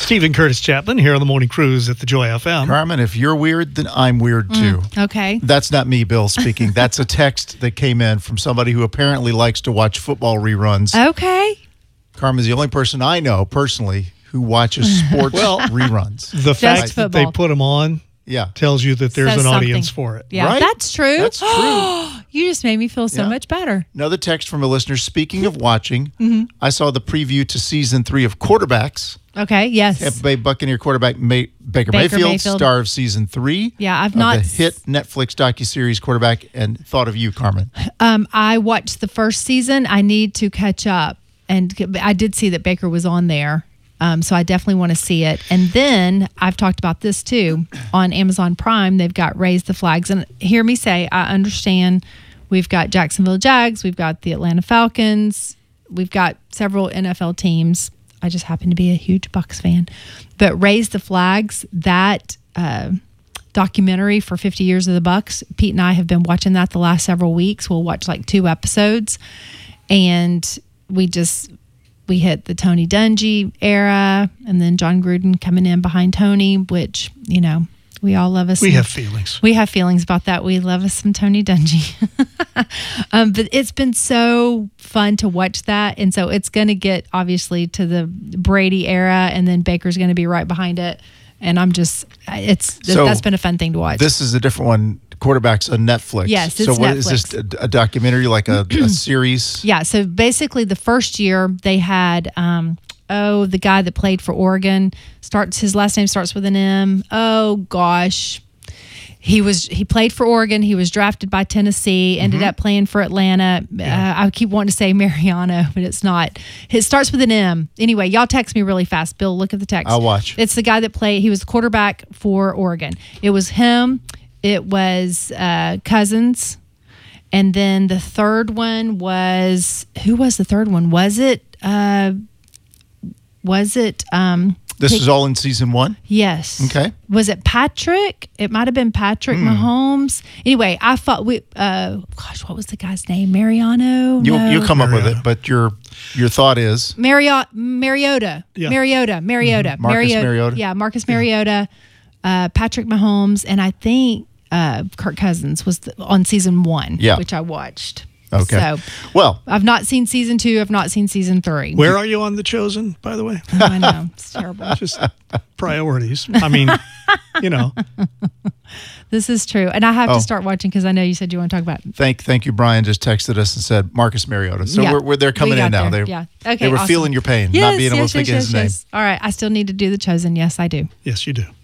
Stephen Curtis Chapman here on the Morning Cruise at the Joy FM. Carmen, if you're weird, then I'm weird too. Okay. That's not me, Bill, speaking. That's a text that came in from somebody who apparently likes to watch football reruns. Okay. Carmen's the only person I know personally who watches sports reruns. The fact that football. they put them on tells you that there's Says an audience something. for it. Yeah, Right? that's true. That's true. You just made me feel so much better. Another text from a listener. Speaking of watching, I saw the preview to season 3 of Quarterbacks. Okay, yes. Tampa Bay Buccaneer quarterback Baker Mayfield, star of season 3. Yeah, I've of not the hit Netflix docuseries Quarterback, and thought of you, Carmen. I watched the first season. I need to catch up, and I did see that Baker was on there, so I definitely want to see it. And then I've talked about this too on Amazon Prime. They've got Raise the Flags, and hear me say, I understand. We've got Jacksonville Jags, we've got the Atlanta Falcons, we've got several NFL teams. I just happen to be a huge Bucs fan. But Raise the Flags, that documentary for 50 years of the Bucs, Pete and I have been watching that the last several weeks. We'll watch like 2 episodes. And we hit the Tony Dungy era, and then John Gruden coming in behind Tony, which, you know, we all love us. We have feelings. We have feelings about that. We love us some Tony Dungy. But it's been so fun to watch that. And so it's going to get, obviously, to the Brady era, and then Baker's going to be right behind it. And that's been a fun thing to watch. This is a different one. Quarterbacks on Netflix. Yes, it's so what Netflix. is this, a documentary, like a series? Yeah, so basically the first year they had the guy that played for Oregon, his last name starts with an M. Oh gosh. He played for Oregon. He was drafted by Tennessee, ended up playing for Atlanta. I keep wanting to say Mariano, but it's not. It starts with an M. Anyway, y'all text me really fast. Bill, look at the text. I'll watch. It's the guy that he was the quarterback for Oregon. It was him. It was Cousins. And then the third one was, who was the third one? Was it This is all in season 1? Yes. Okay. Was it Patrick? It might have been Patrick Mahomes. Anyway, I thought what was the guy's name? Mariano? You come up with it, but your thought is? Mariota. Yeah. Mariota. Marcus Mariota. Yeah, Marcus Mariota, Patrick Mahomes, and I think Kirk Cousins was on season 1, which I watched. Okay. So, well, I've not seen season 2. I've not seen season 3. Where are you on The Chosen, by the way? Oh, I know. It's terrible. Just priorities. I mean, you know. This is true. And I have to start watching because I know you said you want to talk about it. Thank you. Brian just texted us and said Marcus Mariota. So they're coming in now. Okay, they were awesome. feeling your pain, not being able to think of his name. All right. I still need to do The Chosen. Yes, I do. Yes, you do.